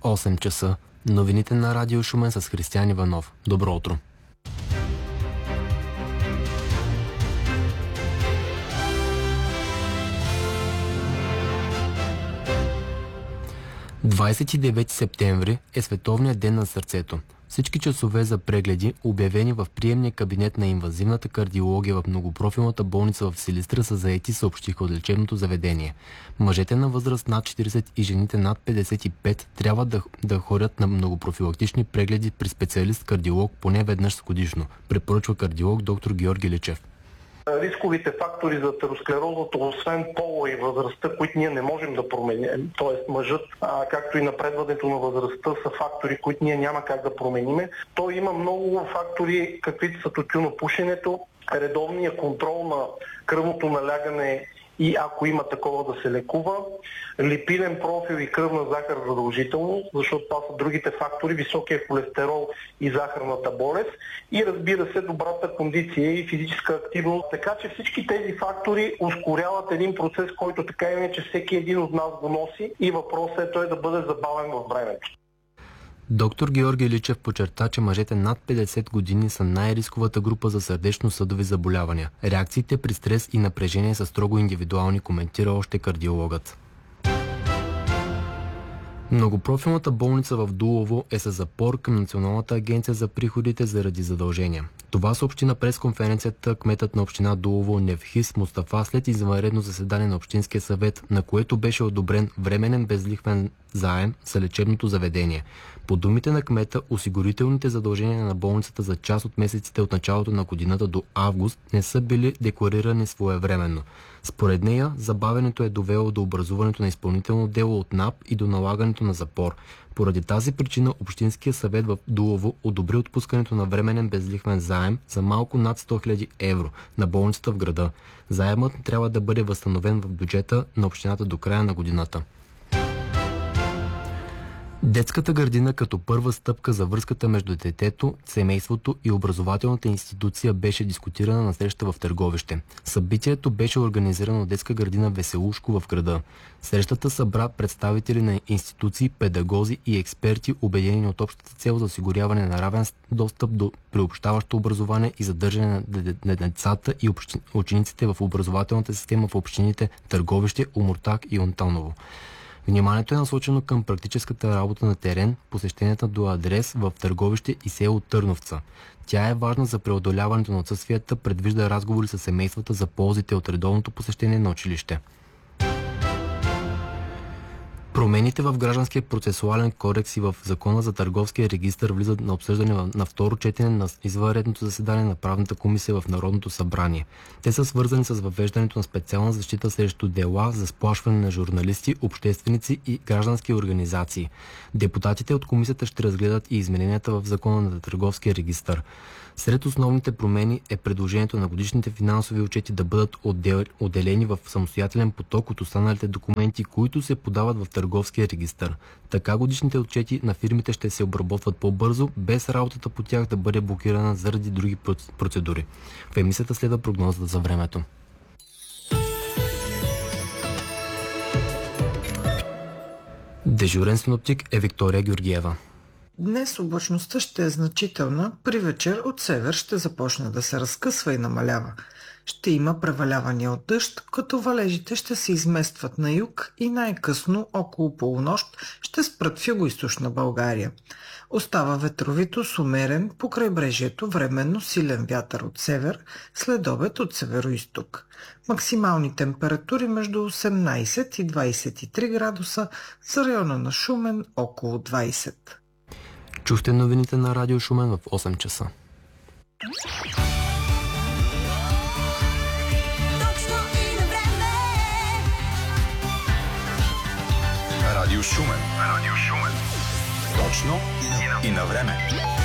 8 часа. Новините на Радио Шумен с Християн Иванов. Добро утро! – 29 септември е Световният ден на сърцето. Всички часове за прегледи, обявени в приемния кабинет на инвазивната кардиология в многопрофилната болница в Силистра, са заети, съобщиха от лечебното заведение. Мъжете на възраст над 40 и жените над 55 трябва да ходят на многопрофилактични прегледи при специалист-кардиолог поне веднъж годишно, препоръчва кардиолог доктор Георги Личев. Рисковите фактори за атеросклерозата, освен пола и възрастта, които ние не можем да променим, т.е. мъжът, както и напредването на възрастта, са фактори, които ние няма как да промениме. Той има много фактори, каквито са тютюнопушенето, редовния контрол на кръвното налягане и ако има такова да се лекува, липиден профил и кръвна захар задължително, защото това са другите фактори, високия холестерол и захарната болест и разбира се добрата кондиция и физическа активност. Така че всички тези фактори ускоряват един процес, който така иначе всеки един от нас го носи и въпросът е той да бъде забавен във времето. Доктор Георги Личев подчерта, че мъжете над 50 години са най-рисковата група за сърдечно-съдови заболявания. Реакциите при стрес и напрежение са строго индивидуални, коментира още кардиологът. Многопрофилната болница в Дулово е със запор към Националната агенция за приходите заради задължения. Това съобщи на пресконференцията кметът на община Дулово Невхис Мустафа след извънредно заседание на Общинския съвет, на което беше одобрен временен безлихвен заем за лечебното заведение. По думите на кмета, осигурителните задължения на болницата за част от месеците от началото на годината до август не са били декларирани своевременно. Според нея, забавянето е довело до образуването на изпълнително дело от НАП и до налагането на запор. Поради тази причина Общинския съвет в Дулово одобри отпускането на временен безлихвен заем за малко над 100 000 евро на болницата в града. Заемът трябва да бъде възстановен в бюджета на общината до края на годината. Детската градина като първа стъпка за връзката между детето, семейството и образователната институция беше дискутирана на среща в Търговище. Събитието беше организирано от детска градина Веселушко в града. Срещата събра представители на институции, педагози и експерти, обединени от общата цел за осигуряване на равен достъп до приобщаващо образование и задържане на децата и учениците в образователната система в общините Търговище, Омуртаг и Онтаново. Вниманието е насочено към практическата работа на терен, посещенията до адрес в Търговище и село Търновца. Тя е важна за преодоляването на отсъствията, предвижда разговори с семействата за ползите от редовното посещение на училище. Промените в Гражданския процесуален кодекс и в Закона за търговския регистър влизат на обсъждане на второ четене на извънредното заседание на правната комисия в Народното събрание. Те са свързани с въвеждането на специална защита срещу дела за сплашване на журналисти, общественици и граждански организации. Депутатите от комисията ще разгледат и измененията в Закона на търговския регистър. Сред основните промени е предложението на годишните финансови отчети да бъдат отделени в самостоятелен поток от останалите документи, които се подават в търговския регистър. Така годишните отчети на фирмите ще се обработват по-бързо, без работата по тях да бъде блокирана заради други процедури. В емисията следва прогнозата за времето. Дежурен синоптик е Виктория Георгиева. Днес облачността ще е значителна, при вечер от север ще започне да се разкъсва и намалява. Ще има превалявания от дъжд, като валежите ще се изместват на юг и най-късно около полунощ ще спрат в югоизточна България. Остава ветровито с умерен по крайбрежието временно силен вятър от север, след обед от североизток. Максимални температури между 18 и 23 градуса, за района на Шумен около 20. Чухте новините на Радио Шумен в 8 часа. Радио Шумен. Точно и на време.